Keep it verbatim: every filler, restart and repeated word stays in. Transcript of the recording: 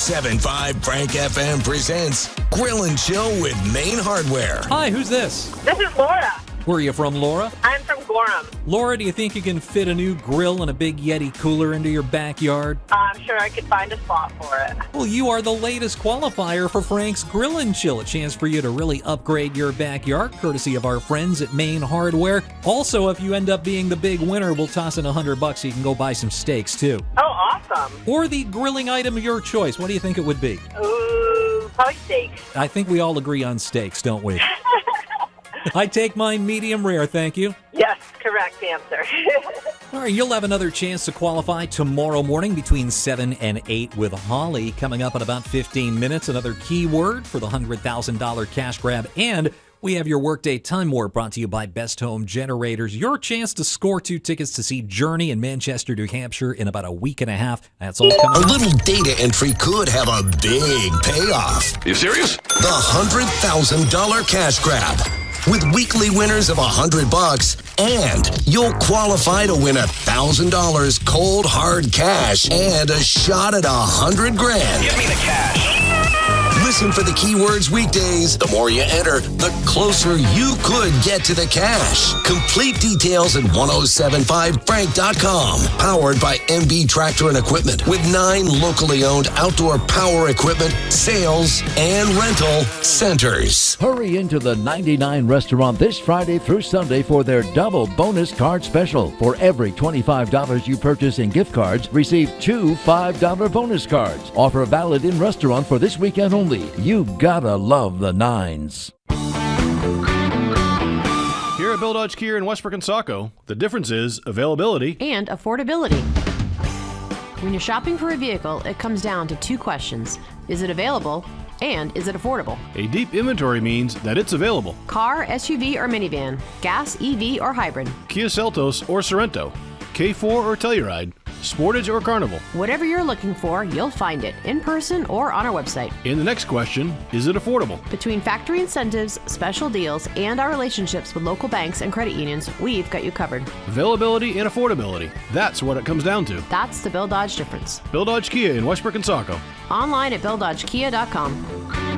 seven point five Frank F M presents Grill and Chill with Main Hardware. Hi, who's this? This is Laura. Where are you from, Laura? I'm from Gorham. Laura, do you think you can fit a new grill and a big Yeti cooler into your backyard? I'm sure I could find a spot for it. Well, you are the latest qualifier for Frank's Grill and Chill, a chance for you to really upgrade your backyard, courtesy of our friends at Main Hardware. Also, if you end up being the big winner, we'll toss in a hundred bucks so you can go buy some steaks, too. Oh, awesome. Or the grilling item of your choice. What do you think it would be? Ooh, probably steaks. I think we all agree on steaks, don't we? I take mine medium rare, thank you. Yes, correct answer. All right, you'll have another chance to qualify tomorrow morning between seven and eight with Holly. Coming up in about fifteen minutes, another keyword for the one hundred thousand dollars cash grab. And we have your Workday Time Warp brought to you by Best Home Generators. Your chance to score two tickets to see Journey in Manchester, New Hampshire in about a week and a half. That's all coming A up. little data entry could have a big payoff. You serious? The one hundred thousand dollars cash grab. With weekly winners of a hundred bucks, and you'll qualify to win a thousand dollars cold hard cash and a shot at a hundred grand. Give me the cash. Listen for the keywords weekdays. The more you enter, the closer you could get to the cash. Complete details at ten seventy-five frank dot com. Powered by M B Tractor and Equipment with nine locally owned outdoor power equipment, sales, and rental centers. Hurry into the ninety-nine restaurant this Friday through Sunday for their double bonus card special. For every twenty-five dollars you purchase in gift cards, receive two five dollar bonus cards. Offer valid in restaurant for this weekend only. You gotta love the nines. Here at Bill Dodge Kia in Westbrook and Saco, the difference is availability and affordability. When you're shopping for a vehicle, it comes down to two questions. Is it available? And is it affordable? A deep inventory means that it's available. Car, S U V, or minivan, gas, E V, or hybrid. Kia Seltos or Sorento, K four or Telluride, Sportage or Carnival. Whatever you're looking for, you'll find it in person or on our website. And the next question, is it affordable? Between factory incentives, special deals, and our relationships with local banks and credit unions, we've got you covered. Availability and affordability. That's what it comes down to. That's the Bill Dodge difference. Bill Dodge Kia in Westbrook and Saco. Online at bill dodge kia dot com.